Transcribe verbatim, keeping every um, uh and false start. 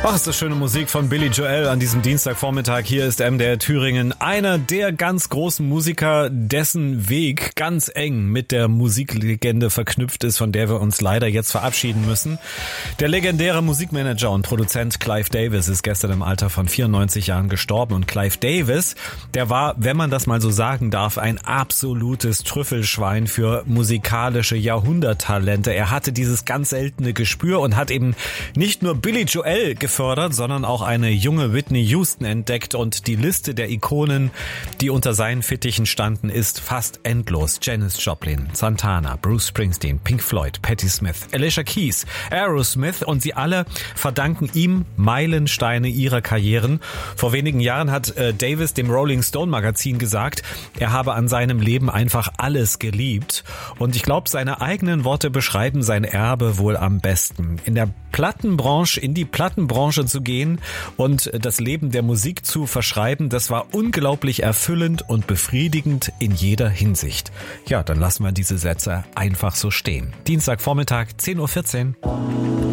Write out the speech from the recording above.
Ach, ist das schöne Musik von Billy Joel an diesem Dienstagvormittag. Hier ist M D R Thüringen, einer der ganz großen Musiker, dessen Weg ganz eng mit der Musiklegende verknüpft ist, von der wir uns leider jetzt verabschieden müssen. Der legendäre Musikmanager und Produzent Clive Davis ist gestern im Alter von vierundneunzig Jahren gestorben. Und Clive Davis, der war, wenn man das mal so sagen darf, ein absolutes Trüffelschwein für musikalische Jahrhunderttalente. Er hatte dieses ganz seltene Gespür und hat eben nicht nur Billy Joel gefördert, sondern auch eine junge Whitney Houston entdeckt, und die Liste der Ikonen, die unter seinen Fittichen standen, ist fast endlos. Janis Joplin, Santana, Bruce Springsteen, Pink Floyd, Patti Smith, Alicia Keys, Aerosmith, und sie alle verdanken ihm Meilensteine ihrer Karrieren. Vor wenigen Jahren hat äh, Davis dem Rolling Stone Magazin gesagt, er habe an seinem Leben einfach alles geliebt, und ich glaube, seine eigenen Worte beschreiben sein Erbe wohl am besten. In der Plattenbranche, in die Plattenbranche zu gehen und das Leben der Musik zu verschreiben, das war unglaublich erfüllend und befriedigend in jeder Hinsicht. Ja, dann lassen wir diese Sätze einfach so stehen. Dienstagvormittag, zehn Uhr vierzehn.